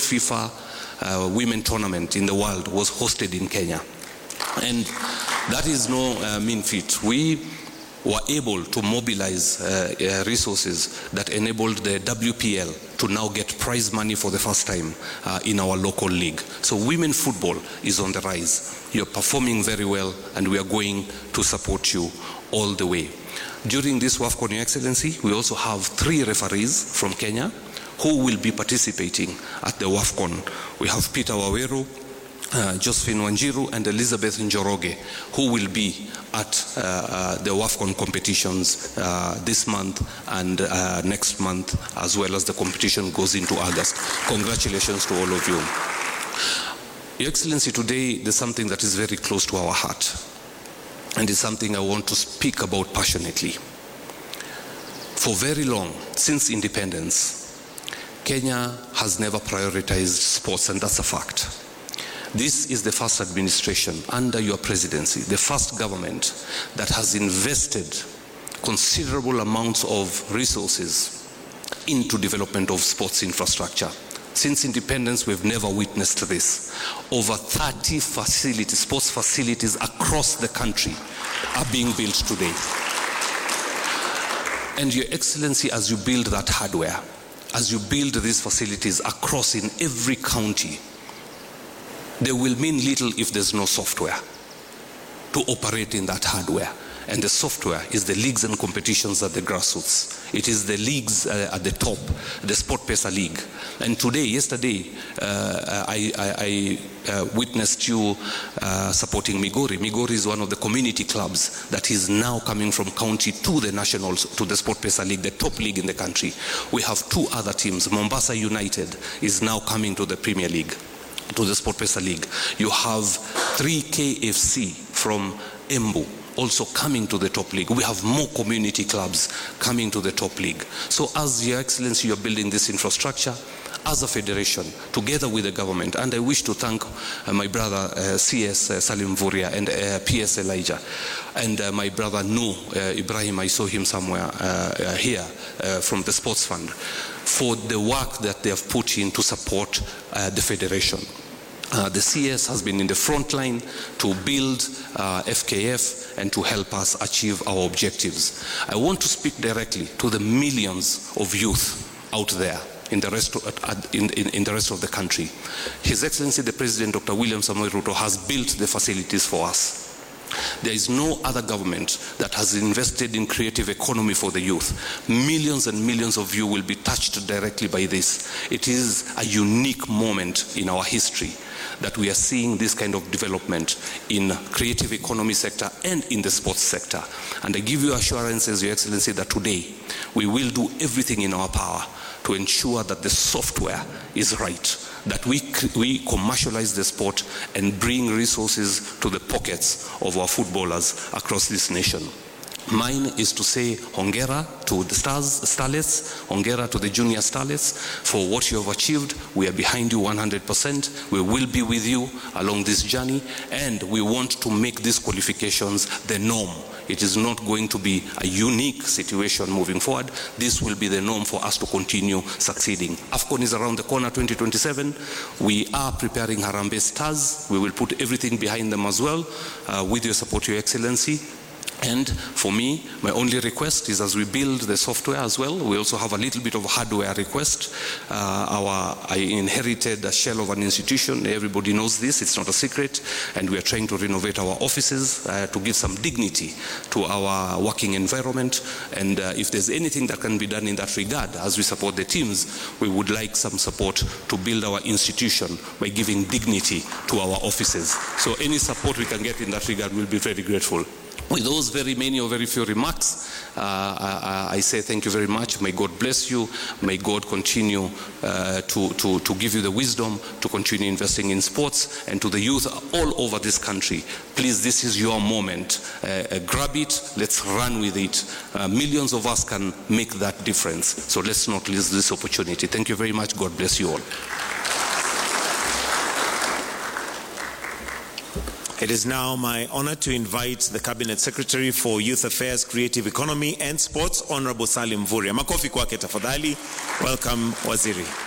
FIFA women tournament in the world was hosted in Kenya. And that is no mean feat. We were able to mobilize resources that enabled the WPL to now get prize money for the first time in our local league. So women football is on the rise. You're performing very well, and we are going to support you all the way. During this WAFCON, Your Excellency, we also have 3 referees from Kenya who will be participating at the WAFCON. We have Peter Waweru, Josephine Wanjiru, and Elizabeth Njoroge, who will be at the WAFCON competitions this month and next month, as well as the competition goes into August. Congratulations to all of you. Your Excellency, today there's something that is very close to our heart, and it's something I want to speak about passionately. For very long, since independence, Kenya has never prioritized sports, and that's a fact. This is the first administration under your presidency, the first government that has invested considerable amounts of resources into development of sports infrastructure. Since independence, we've never witnessed this. Over 30 facilities, sports facilities across the country are being built today. And Your Excellency, as you build that hardware, as you build these facilities across in every county, they will mean little if there's no software to operate in that hardware. And the software is the leagues and competitions at the grassroots. It is the leagues at the top, the SportPesa League. And yesterday, I witnessed you supporting Migori. Migori is one of the community clubs that is now coming from county to the nationals, to the SportPesa League, the top league in the country. We have 2 other teams. Mombasa United is now coming to the Premier League, to the SportPesa League. You have 3KFC from Embu also coming to the top league. We have more community clubs coming to the top league. So as Your Excellency, you're building this infrastructure as a federation together with the government, and I wish to thank my brother CS Salim Vuria and PS Elijah, and my brother Nuh Ibrahim, I saw him somewhere here from the Sports Fund, for the work that they have put in to support the federation. The CS has been in the front line to build FKF and to help us achieve our objectives. I want to speak directly to the millions of youth out there in the rest of the country. His Excellency the President Dr. William Samoei Ruto has built the facilities for us. There is no other government that has invested in creative economy for the youth. Millions and millions of you will be touched directly by this. It is a unique moment in our history that we are seeing this kind of development in creative economy sector and in the sports sector. And I give you assurances, Your Excellency, that today we will do everything in our power to ensure that the software is right, that we commercialize the sport and bring resources to the pockets of our footballers across this nation. Mine is to say hongera to the starlets, hongera to the junior starlets for what you have achieved. We are behind you 100%. We will be with you along this journey, and we want to make these qualifications the norm. It is not going to be a unique situation moving forward. This will be the norm for us to continue succeeding. AFCON is around the corner, 2027. We are preparing Harambee Stars. We will put everything behind them as well, with your support, Your Excellency. And for me, my only request is, as we build the software as well, we also have a little bit of hardware request. I inherited a shell of an institution. Everybody knows this. It's not a secret. And we are trying to renovate our offices to give some dignity to our working environment. And if there's anything that can be done in that regard, as we support the teams, we would like some support to build our institution by giving dignity to our offices. So any support we can get in that regard, we'll be very grateful. With those very many or very few remarks, I say thank you very much. May God bless you. May God continue to give you the wisdom to continue investing in sports, and to the youth all over this country. Please, this is your moment. Grab it. Let's run with it. Millions of us can make that difference. So let's not lose this opportunity. Thank you very much. God bless you all. It is now my honor to invite the Cabinet Secretary for Youth Affairs, Creative Economy and Sports, Honorable Salim Vuria. Makofi kwake tafadhali. Welcome, Waziri.